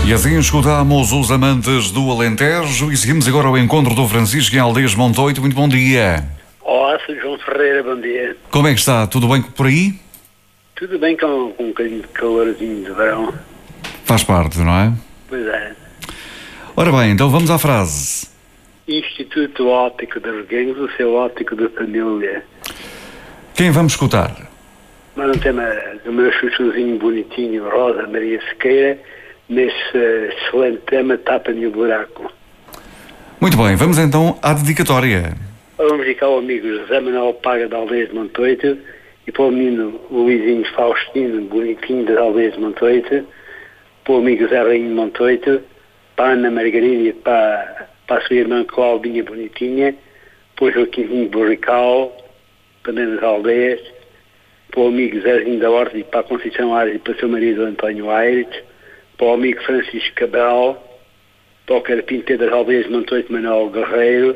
E assim escutamos os amantes do Alentejo e seguimos agora ao encontro do Francisco em Aldeias Montoito. Muito bom dia. Olá, sou João Ferreira, bom dia. Como é que está? Tudo bem por aí? Tudo bem com um bocadinho de calorzinho de verão. Faz parte, não é? Pois é. Ora bem, então vamos à frase. Instituto Óptico de Reguengos, o seu óptico de família. Quem vamos escutar? Mas um tema do meu chuchuzinho bonitinho, Rosa Maria Sequeira, nesse excelente tema Tapa-me o Buraco. Muito bem, vamos então à dedicatória. Vamos dedicar ao amigo José Manuel Paga de Aldeias de Montoito e para o menino Luizinho Faustino, bonitinho das Aldeias de Montoito, para o amigo Zé Rainho de Montoito, para a Ana Margarida e para a sua irmã Claudinha Bonitinha, para o Joaquimzinho Borrical, também das Aldeias, para o amigo Zezinho da Horta e para a Conceição Aires e para o seu marido António Aires, para o amigo Francisco Cabral, para o carpinteiro das Aldeias de Montoito Manuel Guerreiro,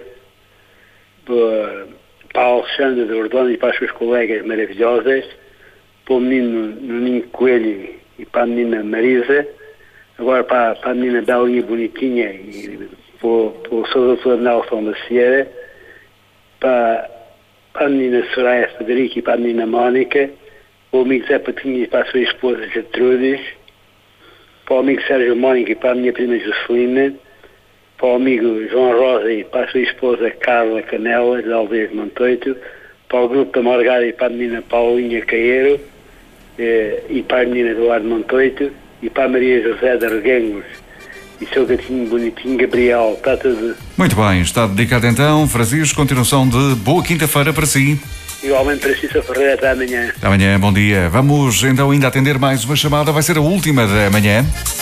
para a Alexandra de Ordona e para as suas colegas maravilhosas, para o menino Nuninho Coelho e para a menina Marisa, agora para a menina Belinha Bonitinha e para o seu doutor Nelson da Sierra, para a menina Soraya Federico e para a menina Mónica, para o amigo Zé Patinho e para a sua esposa Gertrudes, para o amigo Sérgio Mónica e para a minha prima Juscelina, para o amigo João Rosa e para a sua esposa Carla Canela, de Aldeias de Montoito, para o grupo da Morgada e para a menina Paulinha Caeiro, e para a menina Eduardo Montoito, e para a Maria José de Reguengos e seu gatinho bonitinho Gabriel. Está tudo. Muito bem, está dedicado então, Francisco, continuação de boa quinta-feira para si. Igualmente para si, Sr. Ferreira, até amanhã. Até amanhã, bom dia. Vamos então ainda atender mais uma chamada, vai ser a última da manhã.